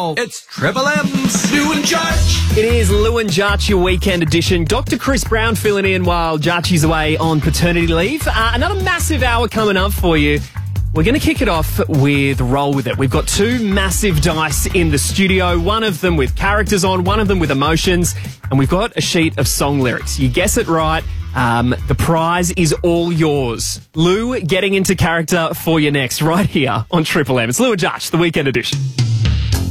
now, it's Triple M's Lou and Judge. It is Lou and Jarch, your weekend edition. Dr. Chris Brown filling in while Jarchy's away on paternity leave. Another massive hour coming up for you. We're going to kick it off with Roll With It. We've got two massive dice in the studio, one of them with characters on, one of them with emotions, and we've got a sheet of song lyrics. You guess it right, the prize is all yours. Lou getting into character for you next, right here on Triple M. It's Lou and Jarch, the weekend edition.